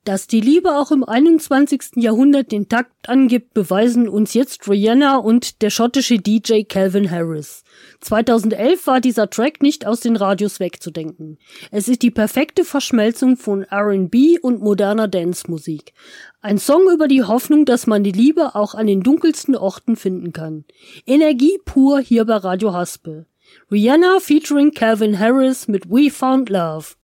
Dass die Liebe auch im 21. Jahrhundert den Takt angibt, beweisen uns jetzt Rihanna und der schottische DJ Calvin Harris. 2011 war dieser Track nicht aus den Radios wegzudenken. Es ist die perfekte Verschmelzung von R&B und moderner Dancemusik. Ein Song über die Hoffnung, dass man die Liebe auch an den dunkelsten Orten finden kann. Energie pur hier bei Radio Haspel. Rihanna featuring Calvin Harris mit We Found Love.